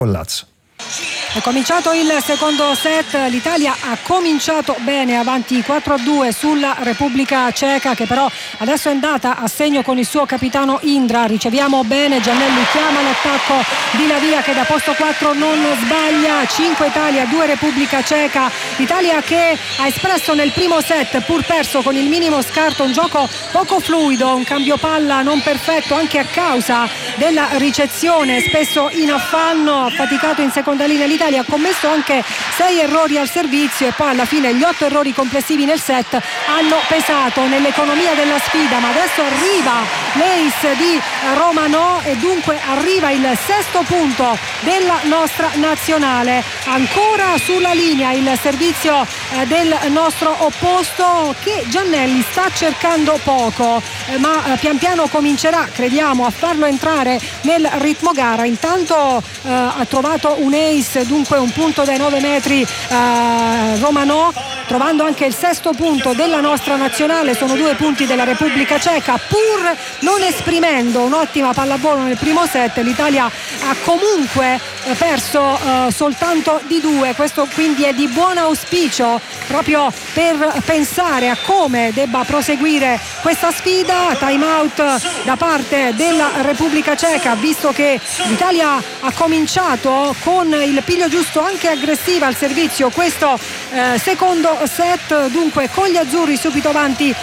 Lazio. È cominciato il secondo set, l'Italia ha cominciato bene, avanti 4-2 sulla Repubblica Ceca, che però adesso è andata a segno con il suo capitano Indra. Riceviamo bene, Giannelli chiama l'attacco di Lavia che da posto 4 non sbaglia. 5 Italia, 2 Repubblica Ceca. L'Italia che ha espresso nel primo set, pur perso con il minimo scarto, un gioco poco fluido, un cambio palla non perfetto anche a causa della ricezione, spesso in affanno, faticato in seconda linea. L'Italia ha commesso anche 6 errori al servizio e poi alla fine gli 8 errori complessivi nel set hanno pesato nell'economia della sfida, ma adesso arriva l'ace di Romanò e dunque arriva il sesto punto della nostra nazionale. Ancora sulla linea il servizio del nostro opposto, che Giannelli sta cercando poco, ma pian piano comincerà, crediamo, a farlo entrare nel ritmo gara. Intanto ha trovato un ace, dunque un punto dai 9 metri Romanò, trovando anche il sesto punto della nostra nazionale. Sono 2 punti della Repubblica Ceca, pur non esprimendo un'ottima pallavolo nel primo set. L'Italia ha comunque perso soltanto di 2, questo quindi è di buon auspicio proprio per pensare a come debba proseguire questa sfida. Time out da parte della Repubblica Ceca, visto che l'Italia ha cominciato con il piglio giusto, anche aggressiva al servizio, questo secondo set. Dunque con gli azzurri subito avanti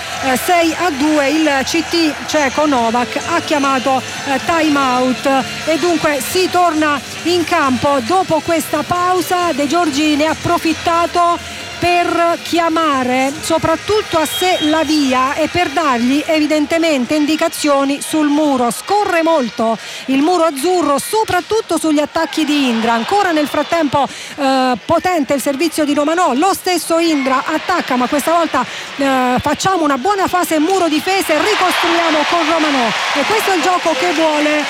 6-2, il CT ceco Novak ha chiamato time out e dunque si torna in campo dopo questa pausa. De Giorgi ne ha approfittato per chiamare soprattutto a sé Lavia e per dargli evidentemente indicazioni sul muro. Scorre molto il muro azzurro, soprattutto sugli attacchi di Indra. Ancora nel frattempo potente il servizio di Romanò, lo stesso Indra attacca, ma questa volta facciamo una buona fase muro difesa e ricostruiamo con Romanò, e questo è il gioco che vuole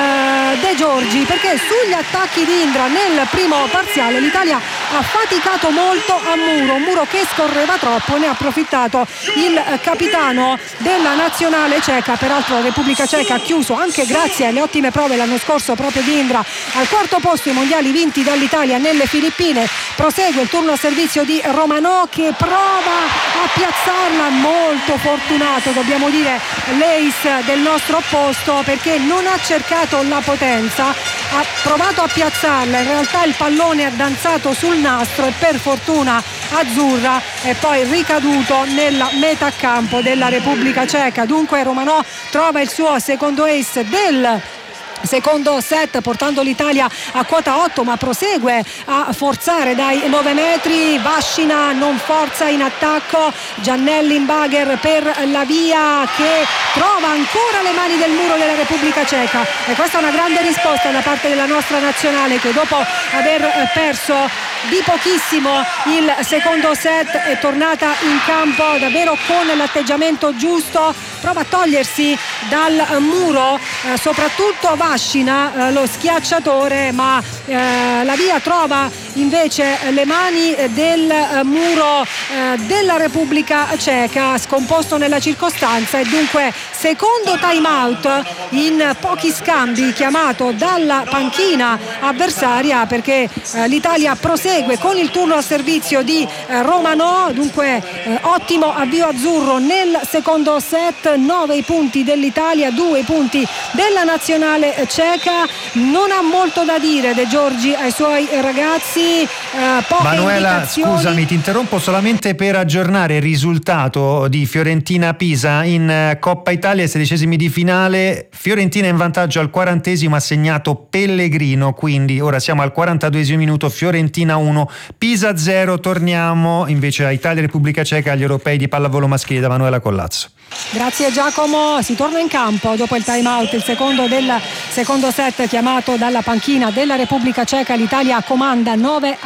De Giorgi, perché sugli attacchi di Indra nel primo parziale l'Italia ha faticato molto a muro, un muro che scorreva troppo. Ne ha approfittato il capitano della nazionale ceca. Peraltro la Repubblica Ceca ha chiuso, anche grazie alle ottime prove l'anno scorso proprio di Indra, al quarto posto ai mondiali vinti dall'Italia nelle Filippine. Prosegue il turno a servizio di Romanò, che prova a piazzarla, molto fortunato dobbiamo dire l'ace del nostro opposto, perché non ha cercato la potenza, ha provato a piazzarla, in realtà il pallone ha danzato sul nastro e per fortuna azzurra è poi ricaduto nella metà campo della Repubblica Ceca. Dunque Romanò trova il suo secondo ace del secondo set, portando l'Italia a quota 8, ma prosegue a forzare dai 9 metri. Vascina non forza in attacco, Giannelli in bagger per Lavia, che trova ancora le mani del muro della Repubblica Ceca, e questa è una grande risposta da parte della nostra nazionale, che dopo aver perso di pochissimo il secondo set è tornata in campo davvero con l'atteggiamento giusto, prova a togliersi dal muro soprattutto Vascina, lo schiacciatore, ma Lavia trova invece le mani del muro della Repubblica Ceca, scomposto nella circostanza, e dunque secondo time out in pochi scambi chiamato dalla panchina avversaria, perché l'Italia prosegue con il turno a servizio di Romanò. Dunque ottimo avvio azzurro nel secondo set, 9 i punti dell'Italia, 2 i punti della nazionale ceca. Non ha molto da dire De Giorgi ai suoi ragazzi, poche Manuela, indicazioni. scusami, ti interrompo solamente per aggiornare il risultato di Fiorentina-Pisa in Coppa Italia, 16esimi di finale. Fiorentina in vantaggio al 40esimo, ha segnato Pellegrino, quindi ora siamo al 42esimo minuto, Fiorentina 1, Pisa 0. Torniamo invece a Italia-Repubblica Ceca, agli europei di pallavolo maschile da Manuela Collazzo. Grazie Giacomo, si torna in campo dopo il time out, il secondo del secondo set chiamato dalla panchina della Repubblica Ceca. L'Italia comanda 9-2,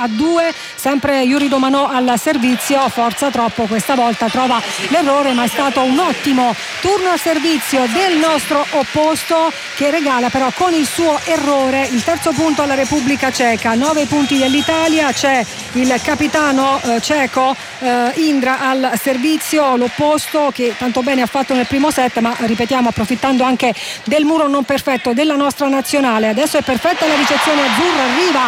sempre Yuri Romanò al servizio, forza troppo questa volta, trova l'errore, ma è stato un ottimo turno al servizio del nostro opposto, che regala però con il suo errore il terzo punto alla Repubblica Ceca. 9 punti dell'Italia, c'è il capitano ceco Indra al servizio, l'opposto che tanto bene bene ha fatto nel primo set, ma ripetiamo approfittando anche del muro non perfetto della nostra nazionale. Adesso è perfetta la ricezione azzurra, arriva